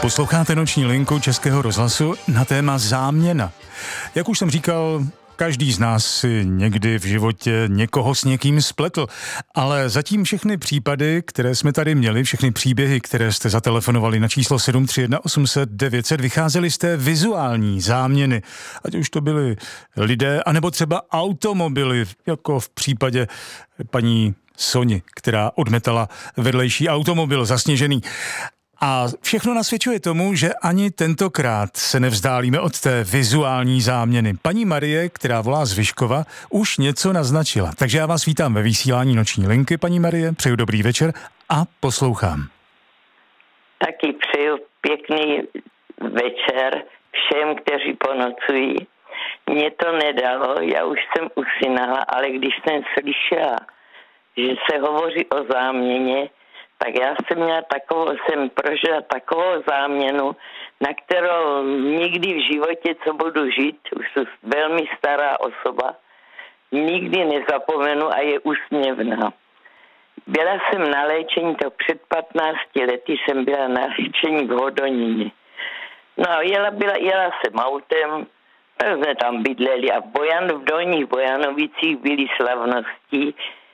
Posloucháte noční linku Českého rozhlasu na téma záměna. Jak už jsem říkal, každý z nás si někdy v životě někoho s někým spletl, ale zatím všechny případy, které jsme tady měli, všechny příběhy, které jste zatelefonovali na číslo 731 800 900, vycházely z té vizuální záměny. Ať už to byli lidé, anebo třeba automobily, jako v případě paní Soni, která odmetala vedlejší automobil zasněžený. A všechno nasvědčuje tomu, že ani tentokrát se nevzdálíme od té vizuální záměny. Paní Marie, která volá z Vyškova, už něco naznačila. Takže já vás vítám ve vysílání noční linky, paní Marie, přeju dobrý večer a poslouchám. Taky přeju pěkný večer všem, kteří ponocují. Mně to nedalo, já už jsem usínala, ale když jsem slyšela, že se hovoří o záměně, tak já jsem prožila takovou záměnu, na kterou nikdy v životě, co budu žít, už jsem velmi stará osoba, nikdy nezapomenu a je úsměvná. Byla jsem na léčení, to před 15 lety jsem byla na léčení v Hodoníně. No a jela jsem autem, tak jsme tam bydleli a v Dolních Bojanovicích byly slavnosti